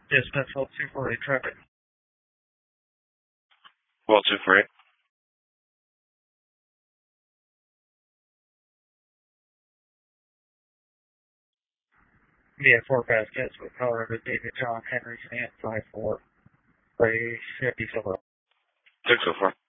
Dispatch hold 248 traffic. Well, 248. Via forecast hits with Colorado David John Henry Stamp 54. Ray 50 Silver. 604.